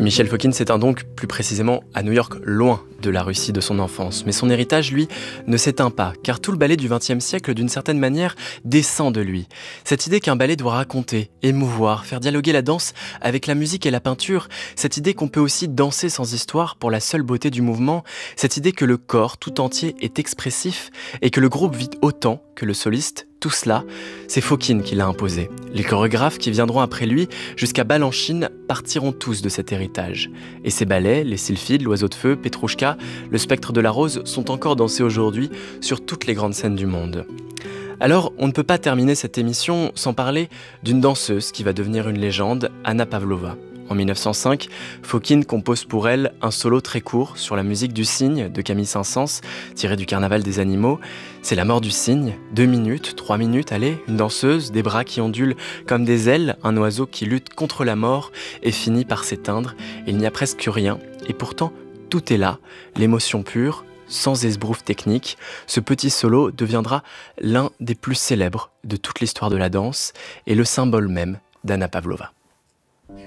Michel Fokine s'éteint donc plus précisément à New York, loin de la Russie de son enfance. Mais son héritage, lui, ne s'éteint pas, car tout le ballet du XXe siècle, d'une certaine manière, descend de lui. Cette idée qu'un ballet doit raconter, émouvoir, faire dialoguer la danse avec la musique et la peinture, cette idée qu'on peut aussi danser sans histoire pour la seule beauté du mouvement, cette idée que le corps tout entier est expressif et que le groupe vit autant que le soliste, tout cela, c'est Fokine qui l'a imposé. Les chorégraphes qui viendront après lui, jusqu'à Balanchine, partiront tous de cet héritage. Et ces ballets, les Sylphides, l'Oiseau de Feu, Petrouchka, le Spectre de la Rose, sont encore dansés aujourd'hui sur toutes les grandes scènes du monde. Alors, on ne peut pas terminer cette émission sans parler d'une danseuse qui va devenir une légende, Anna Pavlova. En 1905, Fokine compose pour elle un solo très court sur la musique du cygne de Camille Saint-Saëns, tiré du Carnaval des animaux. C'est la mort du cygne, 2 minutes, 3 minutes, allez, une danseuse, des bras qui ondulent comme des ailes, un oiseau qui lutte contre la mort et finit par s'éteindre. Il n'y a presque rien, et pourtant tout est là, l'émotion pure, sans esbrouf technique. Ce petit solo deviendra l'un des plus célèbres de toute l'histoire de la danse et le symbole même d'Anna Pavlova.